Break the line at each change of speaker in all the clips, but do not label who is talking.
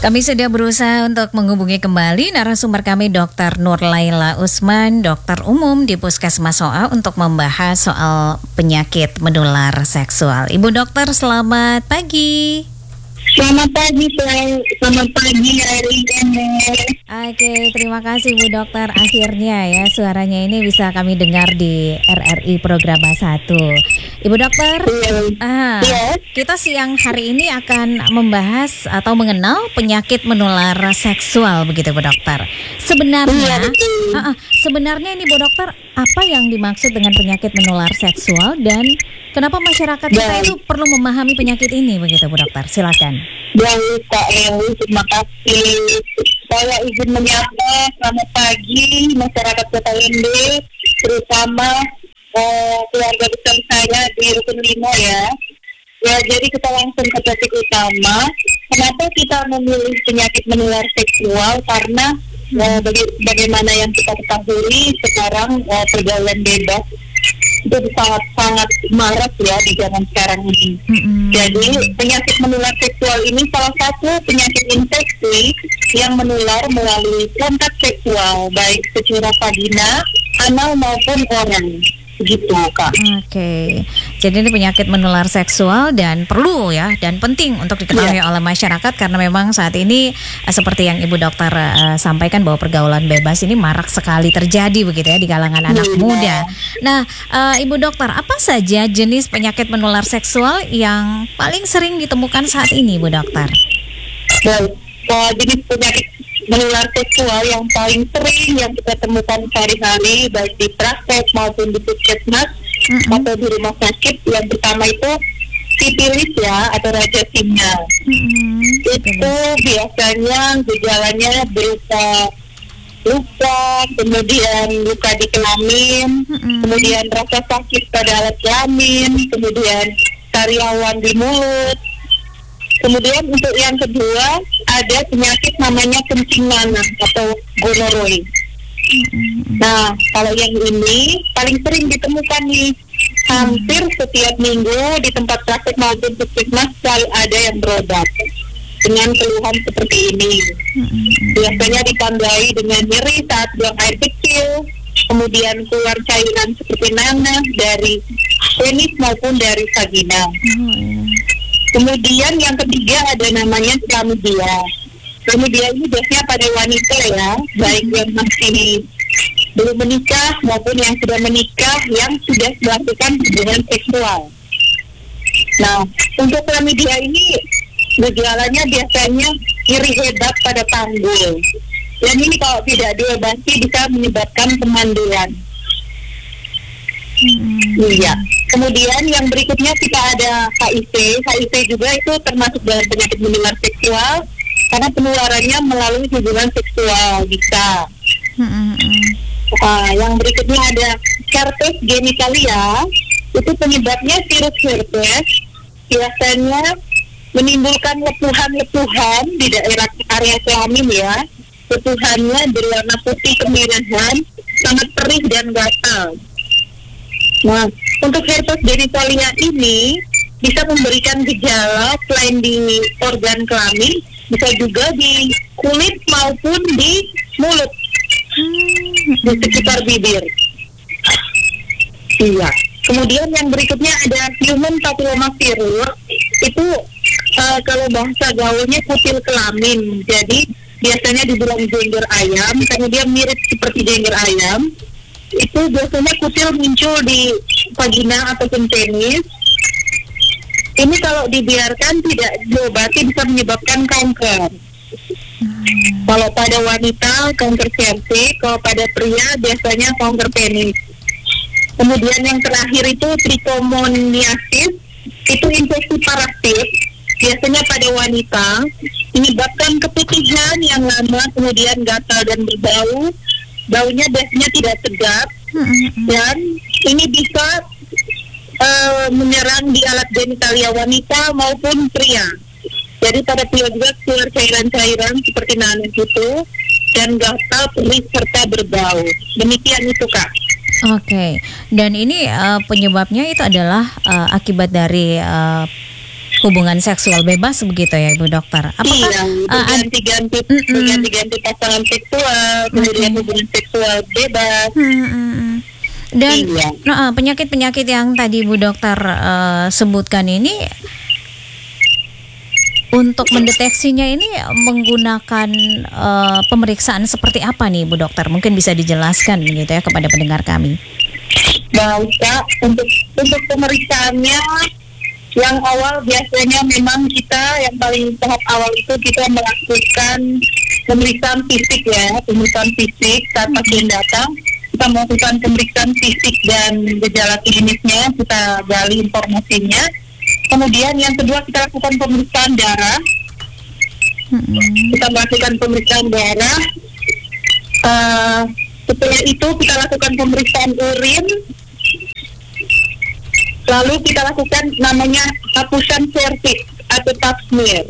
Kami sudah berusaha untuk menghubungi kembali narasumber kami Dr. Nurlaila Usman, dokter umum di Puskesmas Soa untuk membahas soal penyakit menular seksual. Ibu dokter, selamat pagi.
Selamat pagi hari ini.
Oke, terima kasih Bu Dokter. Akhirnya ya suaranya ini bisa kami dengar di RRI Programa 1. Ibu Dokter, kita siang hari ini akan membahas atau mengenal penyakit menular seksual, begitu Bu Dokter. Sebenarnya ini Bu Dokter, apa yang dimaksud dengan penyakit menular seksual dan kenapa masyarakat kita itu perlu memahami penyakit ini, begitu Bu Dokter? Silakan.
Baik, Kak Ewi, terima kasih. Saya izin menyapa selamat pagi masyarakat Kota Lende, terutama keluarga besar saya di Rukun 5 ya. Ya, jadi kita langsung ke topik utama. Kenapa kita memilih penyakit menular seksual? Karena bagaimana yang kita ketahui sekarang pergaulan bebas itu sangat marak ya di zaman sekarang ini. Jadi penyakit menular seksual ini salah satu penyakit infeksi yang menular melalui kontak seksual, baik secara vagina, anal maupun oral. Begitu, Kak.
Oke. Jadi ini penyakit menular seksual dan perlu ya dan penting untuk diketahui oleh masyarakat karena memang saat ini seperti yang Ibu Dokter sampaikan bahwa pergaulan bebas ini marak sekali terjadi begitu ya di kalangan anak muda. Nah, Ibu Dokter, apa saja jenis penyakit menular seksual yang paling sering ditemukan saat ini, Bu Dokter?
Baik, jenis penyakit menular seksual yang paling sering yang kita temukan sehari-hari baik di praktek maupun di puskesmas atau di rumah sakit, yang pertama itu sifilis ya atau raja singa. Itu biasanya gejalanya berupa luka, kemudian luka di kelamin, kemudian rasa sakit pada alat kelamin, kemudian sariawan di mulut. Kemudian untuk yang kedua ada penyakit namanya kencing nanah atau gonoroi. Nah, kalau yang ini paling sering ditemukan nih, hampir setiap minggu di tempat praktek maupun puskesmas selalu ada yang berobat dengan keluhan seperti ini. Biasanya ditandai dengan nyeri saat buang air kecil, kemudian keluar cairan seperti nanah dari penis maupun dari vagina. Kemudian yang ketiga ada namanya chlamydia. Chlamydia ini biasanya pada wanita ya, baik yang masih belum menikah maupun yang sudah menikah yang sudah melakukan hubungan seksual. Nah, untuk chlamydia ini gejalanya biasanya nyeri hebat pada panggul. Dan ini kalau tidak diobati bisa menyebabkan kemandulan. Iya. Kemudian yang berikutnya kita ada HIV. HIV juga itu termasuk dalam penyakit menular seksual karena penularannya melalui hubungan seksual bisa. Yang berikutnya ada herpes genitalia. Itu penyebabnya virus herpes. Biasanya menimbulkan lepuhan-lepuhan di daerah area kelamin ya. Lepuhannya berwarna putih kemerahan, sangat perih dan gatal. Nah, untuk herpes genitalia ini bisa memberikan gejala selain di organ kelamin, bisa juga di kulit maupun di mulut, di sekitar bibir. Iya. Kemudian yang berikutnya ada human papillomavirus. Itu kalau bahasa gaulnya kutil kelamin. Jadi biasanya dibilang jengger ayam, karena dia mirip seperti jengger ayam. Itu biasanya kutil muncul di vagina ataupun penis. Ini kalau dibiarkan tidak diobati bisa menyebabkan kanker. Kalau pada wanita kanker cervix, kalau pada pria biasanya kanker penis. Kemudian yang terakhir itu trichomoniasis, itu infeksi parasit. Biasanya pada wanita menyebabkan keputihan yang lama, kemudian gatal dan berbau. Baunya biasanya tidak sedap dan ini bisa menyerang di alat genitalia wanita maupun pria. Jadi pada pria juga keluar cairan-cairan seperti nanah itu dan gatal, perih serta berbau. Demikian itu, Kak.
Oke. Dan ini penyebabnya itu adalah akibat dari hubungan seksual bebas begitu ya Ibu Dokter. Apakah
berganti-ganti pasangan seksual, kemudian hubungan seksual bebas.
Dan penyakit-penyakit yang tadi Bu Dokter sebutkan ini, untuk mendeteksinya ini menggunakan pemeriksaan seperti apa nih Bu Dokter? Mungkin bisa dijelaskan gitu ya kepada pendengar kami.
Baik, untuk pemeriksaannya yang awal biasanya memang kita yang paling tahap awal itu kita melakukan pemeriksaan fisik ya, pemeriksaan fisik saat pasien datang. Kita melakukan pemeriksaan fisik dan gejala klinisnya, kita gali informasinya. Kemudian yang kedua kita lakukan pemeriksaan darah. Kita melakukan pemeriksaan darah. Setelah itu kita lakukan pemeriksaan urin. Lalu kita lakukan namanya hapusan serviks atau pap smear.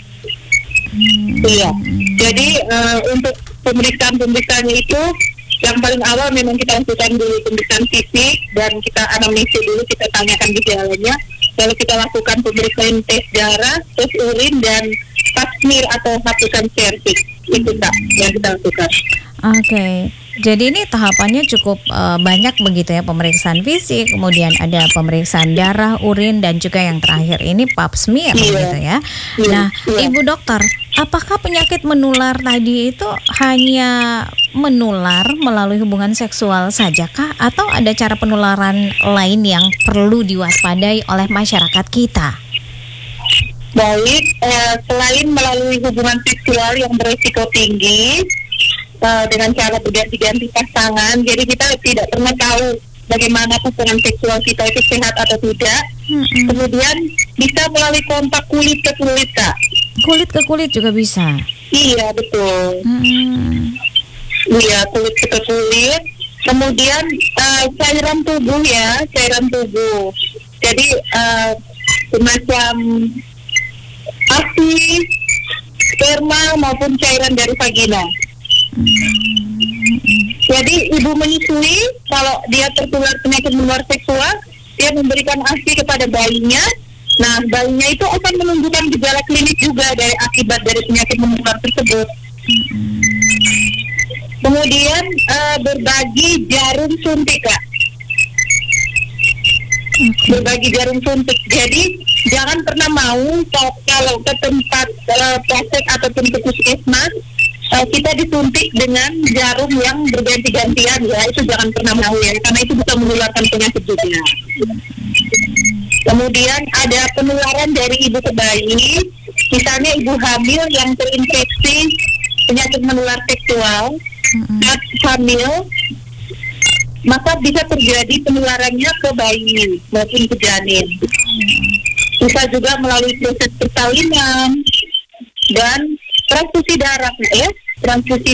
Iya. Jadi untuk pemeriksaannya itu yang paling awal memang kita lakukan dulu pemeriksaan fisik dan kita anamnesis dulu, kita tanyakan gejalanya. Lalu kita lakukan pemeriksaan tes darah, tes urin, dan pap smear atau hapusan serviks. Itu yang kita lakukan.
Oke. Jadi ini tahapannya cukup banyak begitu ya, pemeriksaan fisik, kemudian ada pemeriksaan darah, urin, dan juga yang terakhir ini pap smear gitu ya. Nah, Ibu Dokter, apakah penyakit menular tadi itu hanya menular melalui hubungan seksual sajakah, atau ada cara penularan lain yang perlu diwaspadai oleh masyarakat kita?
Baik, selain melalui hubungan seksual yang berisiko tinggi, dengan cara berganti-ganti pasangan, jadi kita tidak pernah tahu bagaimana pasangan seksual kita itu sehat atau tidak. Kemudian bisa melalui kontak kulit ke kulit, Kak.
Kulit ke kulit juga bisa?
Iya, betul. Iya, kulit ke kulit. Kemudian cairan tubuh ya, cairan tubuh. Jadi semacam ASI, sperma maupun cairan dari vagina. Jadi ibu menyusui, kalau dia tertular penyakit menular seksual, dia memberikan ASI kepada bayinya. Nah, bayinya itu akan menunjukkan gejala klinis juga dari akibat dari penyakit menular tersebut. Kemudian berbagi jarum suntik, Kak. Berbagi jarum suntik. Jadi jangan pernah mau kalau ke tempat praktek ataupun ke puskesmas kita disuntik dengan jarum yang berganti-gantian ya, itu jangan pernah mau ya, karena itu bisa menularkan penyakit juga. Kemudian ada penularan dari ibu ke bayi, misalnya ibu hamil yang terinfeksi penyakit menular seksual saat hamil, maka bisa terjadi penularannya ke bayi maupun ke janin. Bisa juga melalui proses persalinan dan transfusi darah ya. Transfusi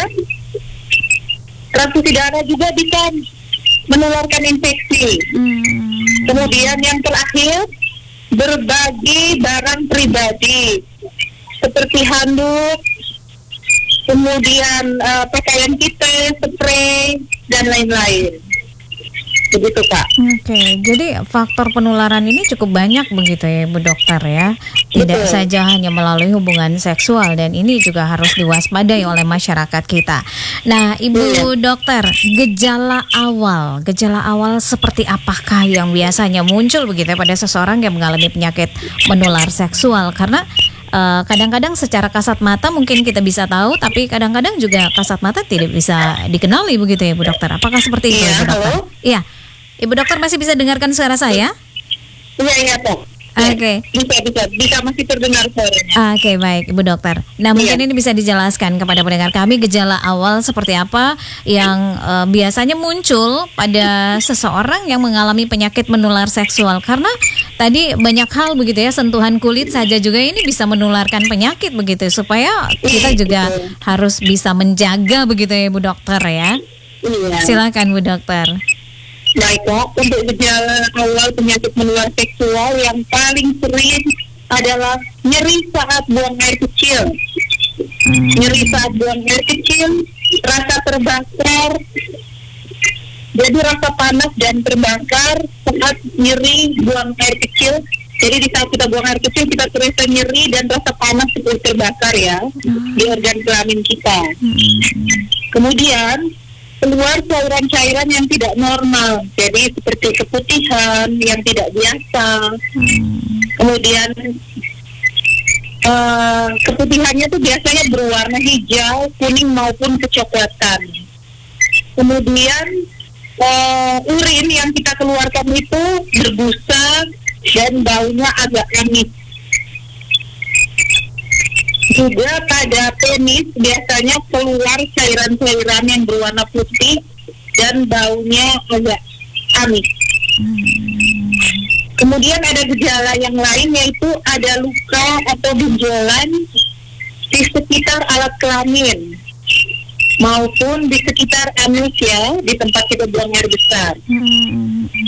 darah juga bisa menularkan infeksi. Kemudian yang terakhir, berbagi barang pribadi seperti handuk, kemudian pakaian kita, spray, dan lain-lain. Begitu, Kak.
Oke, jadi faktor penularan ini cukup banyak begitu ya Bu Dokter ya. Tidak saja hanya melalui hubungan seksual, dan ini juga harus diwaspadai oleh masyarakat kita. Nah, Ibu Dokter, gejala awal seperti apakah yang biasanya muncul begitu ya pada seseorang yang mengalami penyakit menular seksual? Karena kadang-kadang secara kasat mata mungkin kita bisa tahu, tapi kadang-kadang juga kasat mata tidak bisa dikenali begitu ya Bu Dokter. Apakah seperti itu Ibu Dokter? Iya. Ibu Dokter masih bisa dengarkan suara saya?
Iya, Pak.
Oke.
Bisa masih terdengar suaranya.
Oke, baik Ibu Dokter. Nah, mungkin ini bisa dijelaskan kepada pendengar kami gejala awal seperti apa yang biasanya muncul pada seseorang yang mengalami penyakit menular seksual. Karena tadi banyak hal begitu ya, sentuhan kulit saja juga ini bisa menularkan penyakit begitu, supaya kita juga harus bisa menjaga begitu ya Ibu Dokter ya. Silakan Bu Dokter.
Baik, Kak, untuk gejala awal penyakit menular seksual yang paling sering adalah nyeri saat buang air kecil. Nyeri saat buang air kecil, rasa terbakar. Jadi rasa panas dan terbakar saat nyeri buang air kecil Jadi di saat kita buang air kecil, kita terasa nyeri dan rasa panas seperti terbakar ya di organ kelamin kita. Kemudian keluar cairan-cairan yang tidak normal, jadi seperti keputihan yang tidak biasa. Kemudian keputihannya tuh biasanya berwarna hijau, kuning maupun kecoklatan. Kemudian urin yang kita keluarkan itu berbusa dan baunya agak amis. Juga pada penis biasanya keluar cairan-cairan yang berwarna putih dan baunya agak amis. Kemudian ada gejala yang lain, yaitu ada luka atau benjolan di sekitar alat kelamin maupun di sekitar anus ya, di tempat kita buang air besar.